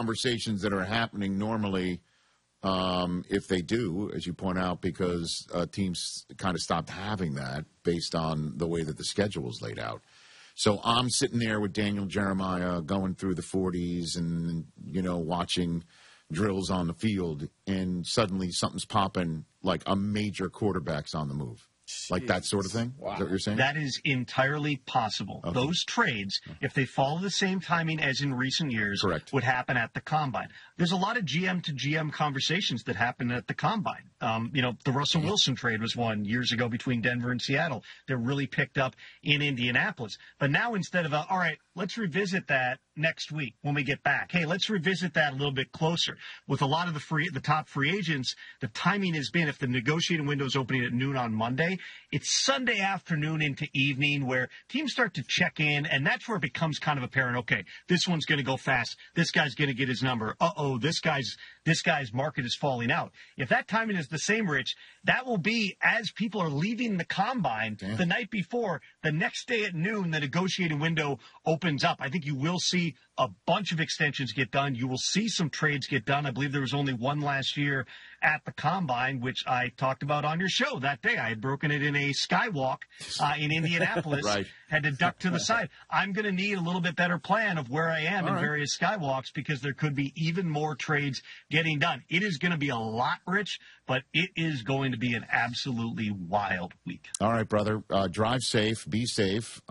conversations that are happening normally, if they do, as you point out, because teams kind of stopped having that based on the way that the schedule was laid out. So I'm sitting there with Daniel Jeremiah going through the 40s and, watching drills on the field, and suddenly something's popping, like a major quarterback's on the move. Like that sort of thing? Wow. Is that what you're saying? That is entirely possible. Okay. Those trades, if they follow the same timing as in recent years, correct, would happen at the Combine. There's a lot of GM to GM conversations that happen at the Combine. The Russell Wilson trade was one years ago between Denver and Seattle that really picked up in Indianapolis. But now instead of, all right, let's revisit that next week when we get back. Hey, let's revisit that a little bit closer. With a lot of the top free agents, the timing has been, if the negotiating window is opening at noon on Monday, it's Sunday afternoon into evening where teams start to check in, and that's where it becomes kind of apparent, okay, this one's going to go fast. This guy's going to get his number. Uh-oh, this guy's market is falling out. If that timing is the same, Rich, that will be as people are leaving the Combine the night before, the next day at noon, the negotiating window opens up. I think you will see a bunch of extensions get done. You will see some trades get done. I believe there was only one last year at the Combine, which I talked about on your show that day. I had broken it in a skywalk in Indianapolis. Right. Had to duck to the side. I'm going to need a little bit better plan of where I am in various skywalks because there could be even more trades getting done. It is going to be a lot, Rich, but it is going to be an absolutely wild week. All right, brother. Drive safe. Be safe.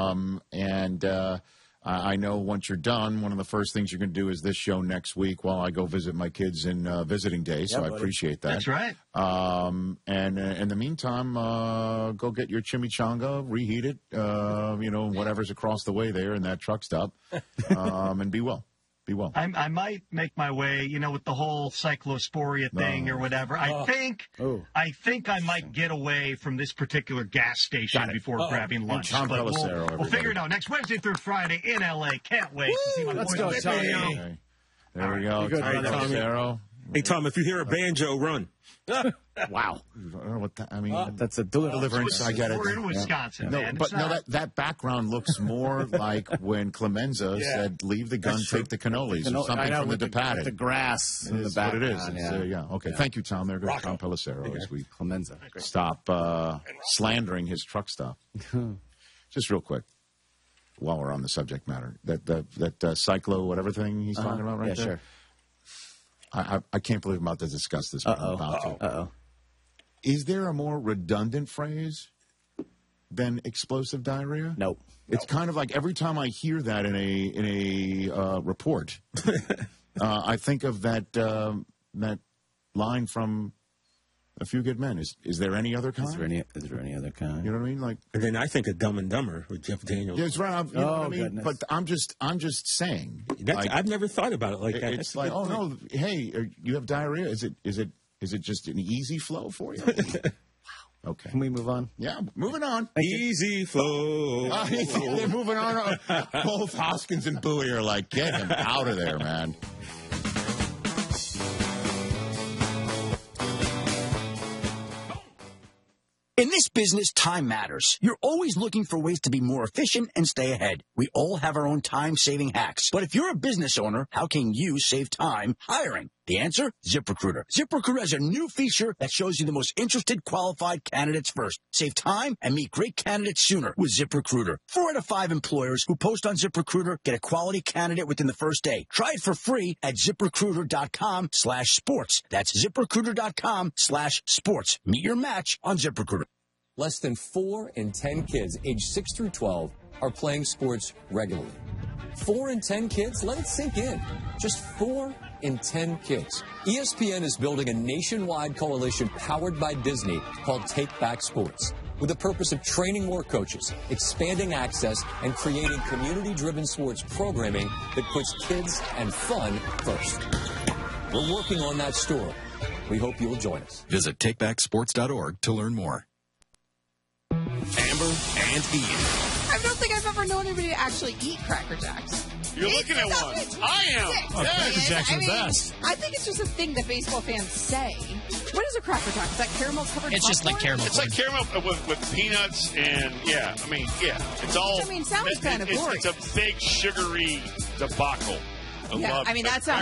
I know once you're done, one of the first things you're going to do is this show next week while I go visit my kids in visiting day, so I appreciate that. That's right. And in the meantime, go get your chimichanga, reheat it, whatever's across the way there in that truck stop, and be well. Be well. I might make my way, with the whole cyclosporia thing or whatever. I think I might get away from this particular gas station before grabbing lunch. We'll figure it out next Wednesday through Friday in L.A. Can't wait to see my Let's boys. go, Tommy. Okay. There we go. Tommy. Hey, Tom, if you hear a banjo, run. Wow. That's a deliverance. I get it. We're in Wisconsin, man. That background looks more like when Clemenza said, leave the gun, take the cannolis, or something from the Depatic. The grass in the back. What it is. Okay. Thank you, Tom. There goes Tom Pelissero as we Clemenza. Stop slandering his truck stop. Just real quick, while we're on the subject matter, that cyclo whatever thing he's talking about right there. Sure. I can't believe I'm about to discuss this. Is there a more redundant phrase than explosive diarrhea? Nope. It's kind of like every time I hear that in a report, I think of that line from A Few Good Men. Is there any other kind? Is there any other kind? You know what I mean? Like, and then I think of Dumb and Dumber with Jeff Daniels. Yeah, it's right. You know what I mean? Goodness. But I'm just saying. I've never thought about it like that. It's like, oh no, hey, you have diarrhea? Is it just an easy flow for you? Wow. Okay. Can we move on? Yeah, moving on. Easy flow. They're moving on. Both Hoskins and Bowie are like, get him out of there, man. In this business, time matters. You're always looking for ways to be more efficient and stay ahead. We all have our own time-saving hacks. But if you're a business owner, how can you save time hiring? The answer? ZipRecruiter. ZipRecruiter has a new feature that shows you the most interested qualified candidates first. Save time and meet great candidates sooner with ZipRecruiter. 4 out of 5 employers who post on ZipRecruiter get a quality candidate within the first day. Try it for free at ZipRecruiter.com/sports. That's ZipRecruiter.com/sports. Meet your match on ZipRecruiter. Less than 4 in 10 kids aged 6 through 12 are playing sports regularly. 4 in 10 kids? Let it sink in. Just 4 in 10 kids. ESPN is building a nationwide coalition powered by Disney called Take Back Sports, with the purpose of training more coaches, expanding access, and creating community-driven sports programming that puts kids and fun first. We're working on that story. We hope you'll join us. Visit takebacksports.org to learn more. Amber and Ian. I don't think I've ever known anybody to actually eat Cracker Jacks. You're looking at one. I am. Cracker Jacks are the best. I think it's just a thing that baseball fans say. What is a Cracker Jack? Is that caramel covered? It's just like caramel. It's like caramel with peanuts and it's all. Which, sounds kind of boring. It's a big sugary debacle. That sounds